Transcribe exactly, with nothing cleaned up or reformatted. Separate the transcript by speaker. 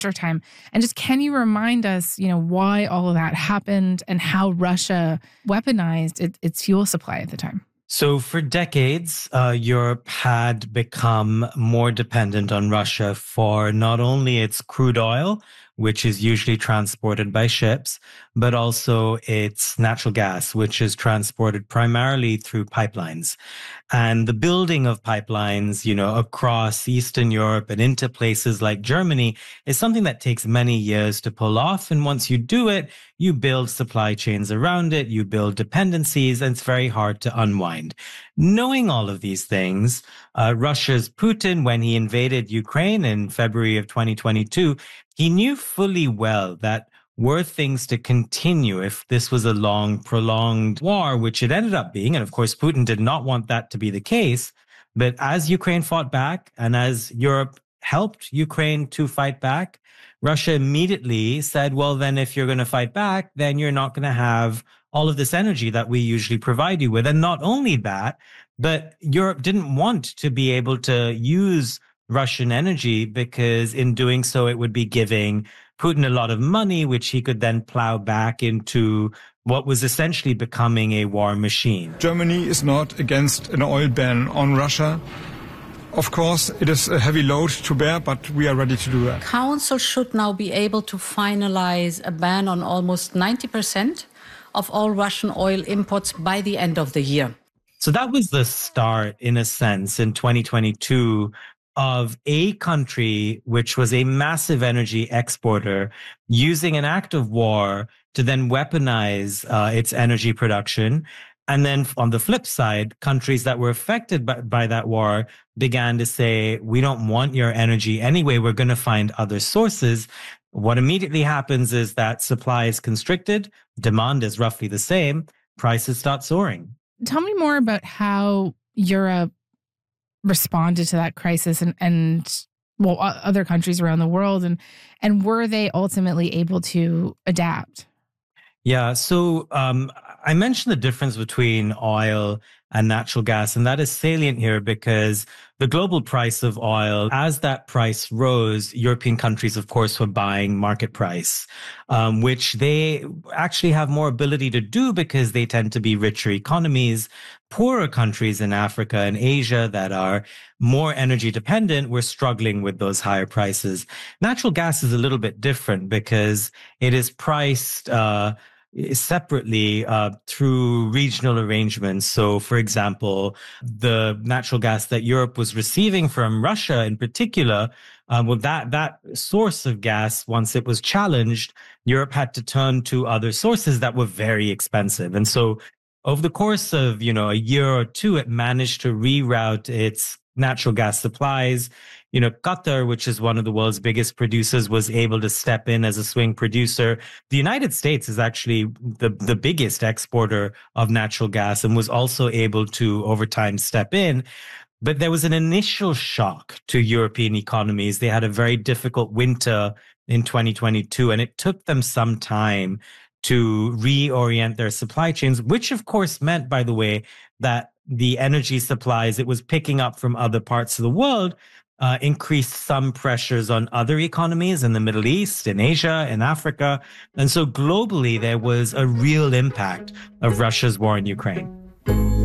Speaker 1: time. And just can you remind us, you know, why all of that happened and how Russia weaponized it, its fuel supply at the time?
Speaker 2: So for decades, uh, Europe had become more dependent on Russia for not only its crude oil, which is usually transported by ships, but also its natural gas, which is transported primarily through pipelines. And the building of pipelines, you know, across Eastern Europe and into places like Germany is something that takes many years to pull off. And once you do it, you build supply chains around it, you build dependencies, and it's very hard to unwind. Knowing all of these things, uh, Russia's Putin, when he invaded Ukraine in February of twenty twenty-two, he knew fully well that were things to continue if this was a long, prolonged war, which it ended up being. And of course, Putin did not want that to be the case. But as Ukraine fought back and as Europe helped Ukraine to fight back, Russia immediately said, well, then if you're going to fight back, then you're not going to have all of this energy that we usually provide you with. And not only that, but Europe didn't want to be able to use Russian energy because in doing so, it would be giving Putin a lot of money, which he could then plow back into what was essentially becoming a war machine.
Speaker 3: Germany is not against an oil ban on Russia. Of course, it is a heavy load to bear, but we are ready to do that.
Speaker 4: Council should now be able to finalize a ban on almost ninety percent of all Russian oil imports by the end of the year.
Speaker 2: So that was the start, in a sense, in twenty twenty-two of a country which was a massive energy exporter using an act of war to then weaponize uh, its energy production. And then on the flip side, countries that were affected by, by that war began to say, we don't want your energy anyway, we're going to find other sources. What immediately happens is that supply is constricted, demand is roughly the same, prices start soaring.
Speaker 1: Tell me more about how Europe responded to that crisis and, and well, other countries around the world, and and were they ultimately able to adapt?
Speaker 2: Yeah, so um, I mentioned the difference between oil and natural gas, and that is salient here because the global price of oil, as that price rose, European countries, of course, were buying market price, um, which they actually have more ability to do because they tend to be richer economies. Poorer countries in Africa and Asia that are more energy dependent were struggling with those higher prices. Natural gas is a little bit different because it is priced uh, separately uh, through regional arrangements. So, for example, the natural gas that Europe was receiving from Russia in particular, um, well, that, that source of gas, once it was challenged, Europe had to turn to other sources that were very expensive. And so over the course of, you know, a year or two, it managed to reroute its natural gas supplies. You know, Qatar, which is one of the world's biggest producers, was able to step in as a swing producer. The United States is actually the, the biggest exporter of natural gas and was also able to, over time, step in. But there was an initial shock to European economies. They had a very difficult winter in twenty twenty-two, and it took them some time to reorient their supply chains, which of course meant, by the way, that the energy supplies it was picking up from other parts of the world uh, increased some pressures on other economies in the Middle East, in Asia, in Africa. And so globally, there was a real impact of Russia's war in Ukraine.